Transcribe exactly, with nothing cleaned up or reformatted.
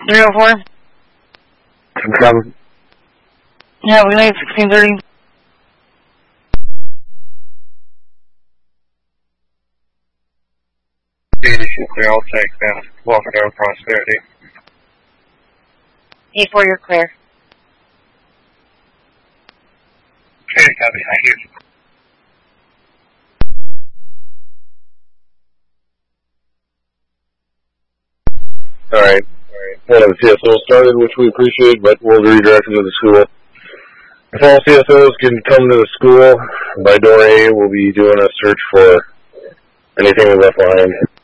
three oh four? Come. Yeah, we leave sixteen thirty. They're all take down. Walking down Prosperity. E four, you're clear. Okay, copy. Thank you. Alright. One of the C S Os started, which we appreciate, but we'll redirect them to the school. If all C S Os can come to the school, by door A, we'll be doing a search for anything we left behind.